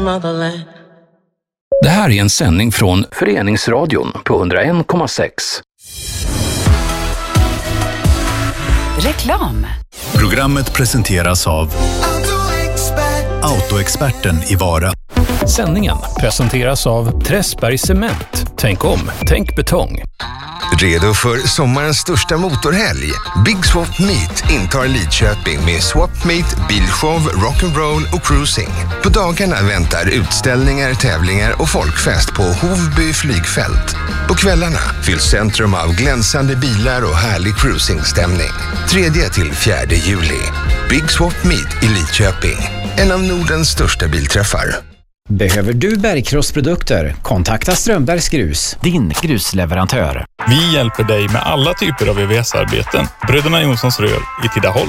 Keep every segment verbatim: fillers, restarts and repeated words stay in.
Det här är en sändning från Föreningsradion på hundra en komma sex. Reklam. Programmet presenteras av Autoexperten i Vara. Sändningen presenteras av Träsberg Cement. Tänk om, tänk betong. Redo för sommarens största motorhelg? Big Swap Meet intar Lidköping med Swap Meet, bilshow, rock'n'roll och cruising. På dagarna väntar utställningar, tävlingar och folkfest på Hovby flygfält. På kvällarna fylls centrum av glänsande bilar och härlig cruisingstämning. tredje till fjärde juli. Big Swap Meet i Lidköping. En av Nordens största bilträffar. Behöver du bergkrossprodukter? Kontakta Strömbergs Grus, din grusleverantör. Vi hjälper dig med alla typer av V V S-arbeten. Bröderna Jonssons rör i Tidaholm.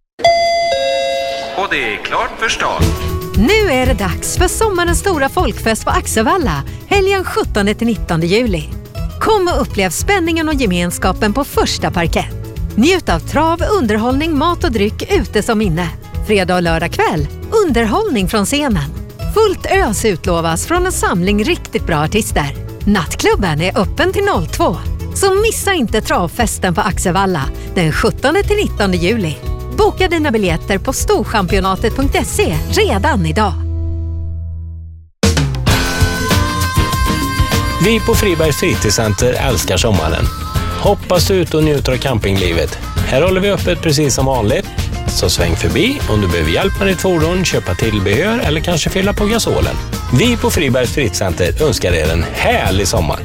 Och det är klart för start. Nu är det dags för sommarens stora folkfest på Axevalla, helgen sjuttonde till nittonde juli. Kom och upplev spänningen och gemenskapen på första parkett. Njut av trav, underhållning, mat och dryck ute som inne. Fredag och lördag kväll, underhållning från scenen. Fullt ös utlovas från en samling riktigt bra artister. Nattklubben är öppen till två. Så missa inte travfesten på Axevalla den sjuttonde till nittonde juli. Boka dina biljetter på storchampionatet punkt se redan idag. Vi på Fribergs fritidscenter älskar sommaren. Hoppas ut och njuter av campinglivet. Här håller vi öppet precis som vanligt. Så sväng förbi om du behöver hjälp med ditt fordon, köpa tillbehör eller kanske fylla på gasolen. Vi på Fribergs fritidscenter önskar er en härlig sommar.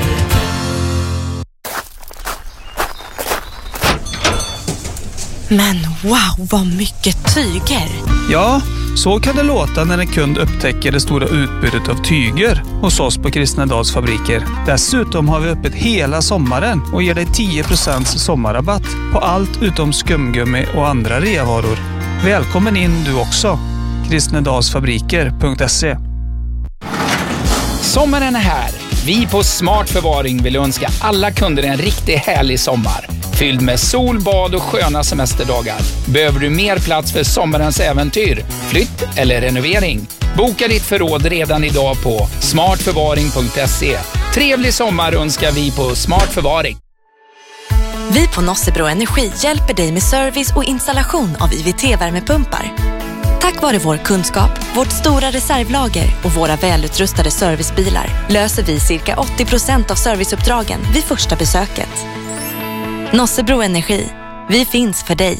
Men wow, vad mycket tyger! Ja, så kan det låta när en kund upptäcker det stora utbudet av tyger hos oss på Kristnedals fabriker. Dessutom har vi öppet hela sommaren och ger dig tio procent sommarrabatt på allt utom skumgummi och andra reavaror. Välkommen in du också. kristnedalsfabriker punkt se. Sommaren är här. Vi på Smart Förvaring vill önska alla kunder en riktigt härlig sommar. Fylld med sol, bad och sköna semesterdagar. Behöver du mer plats för sommarens äventyr, flytt eller renovering? Boka ditt förråd redan idag på smart förvaring punkt se. Trevlig sommar önskar vi på Smart Förvaring. Vi på Nossebro Energi hjälper dig med service och installation av I V T-värmepumpar. Tack vare vår kunskap, vårt stora reservlager och våra välutrustade servicebilar löser vi cirka åttio procent av serviceuppdragen vid första besöket. Nossebro Energi. Vi finns för dig.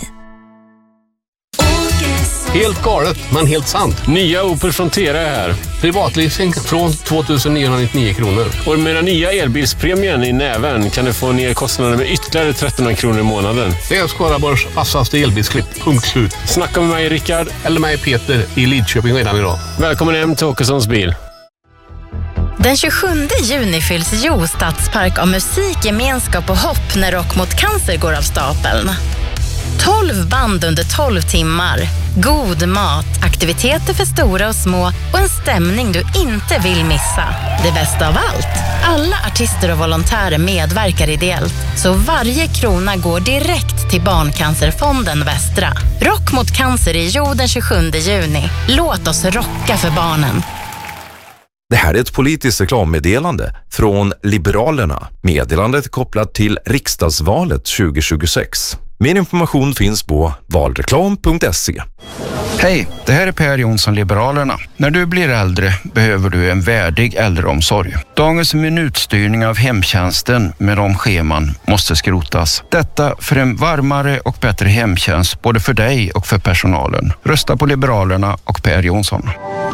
Helt galet, men helt sant. Nya Opel Frontera är här. Privatleasing från tvåtusenniohundranittionio kronor. Och med den nya elbilspremien i näven kan du få ner kostnaden med ytterligare trettonhundra kronor i månaden. Det är Skaraborgs vassaste elbilsklipp. Punkt slut. Snacka med mig Rickard eller mig Peter i Lidköping redan idag. Välkommen hem till Åkessons bil. Den tjugosjunde juni fylls Jo Stadspark av musik, gemenskap och hopp när Rock mot cancer går av stapeln. tolv band under tolv timmar. God mat, aktiviteter för stora och små och en stämning du inte vill missa. Det bästa av allt. Alla artister och volontärer medverkar ideellt, så varje krona går direkt till Barncancerfonden Västra. Rock mot cancer i Jo den tjugosjunde juni. Låt oss rocka för barnen. Det här är ett politiskt reklammeddelande från Liberalerna. Meddelandet är kopplat till riksdagsvalet tjugohundratjugosex. Mer information finns på valreklam punkt se. Hej, det här är Per Jonsson, Liberalerna. När du blir äldre behöver du en värdig äldreomsorg. Dagens minutstyrning av hemtjänsten med de scheman måste skrotas. Detta för en varmare och bättre hemtjänst både för dig och för personalen. Rösta på Liberalerna och Per Jonsson.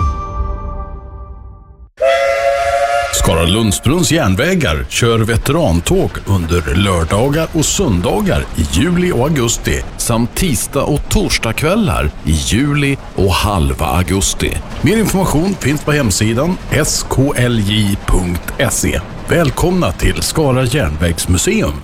Skara Lundsbrunns järnvägar kör veterantåg under lördagar och söndagar i juli och augusti samt tisdag och torsdagskvällar i juli och halva augusti. Mer information finns på hemsidan s k l j punkt se. Välkomna till Skara järnvägsmuseum.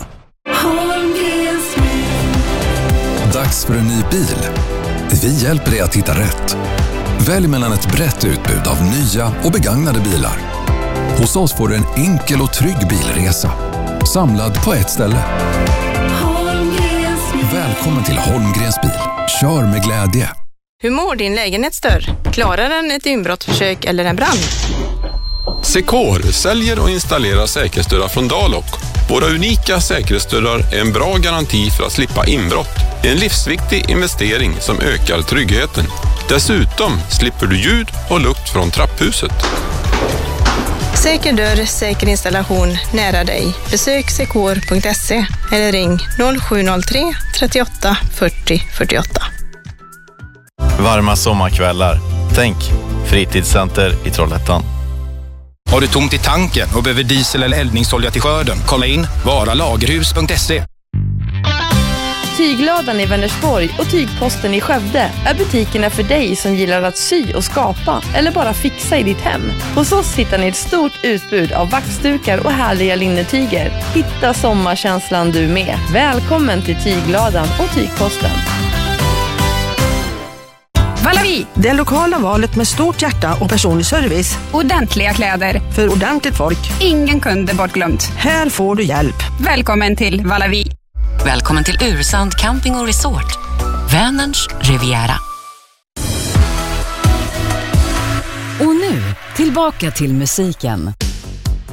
Dags för en ny bil. Vi hjälper dig att hitta rätt. Välj mellan ett brett utbud av nya och begagnade bilar. Hos oss får du en enkel och trygg bilresa. Samlad på ett ställe. Välkommen till Holmgrens bil. Kör med glädje. Hur mår din lägenhetsdörr? Klarar den ett inbrottsförsök eller en brand? Secor säljer och installerar säkerhetsdörrar från Dalok. Våra unika säkerhetsdörrar är en bra garanti för att slippa inbrott. En livsviktig investering som ökar tryggheten. Dessutom slipper du ljud och lukt från trapphuset. Säker dörr, säker installation nära dig. Besök secor punkt se eller ring noll sju noll tre trettioåtta fyrtio fyrtioåtta. Varma sommarkvällar. Tänk, fritidscenter i Trollhättan. Har du tomt i tanken och behöver diesel eller eldningsolja till skörden? Kolla in varalagerhus punkt se. Tygladan i Vänersborg och Tygposten i Skövde är butikerna för dig som gillar att sy och skapa eller bara fixa i ditt hem. Hos oss hittar ni ett stort utbud av vaxdukar och härliga linnetyger. Hitta sommarkänslan du med. Välkommen till Tygladan och Tygposten. Valavi, det lokala valet med stort hjärta och personlig service. Ordentliga kläder. För ordentligt folk. Ingen kund är bortglömt. Här får du hjälp. Välkommen till Valavi. Välkommen till Ursand Camping och Resort. Vänerns Riviera. Och nu, tillbaka till musiken.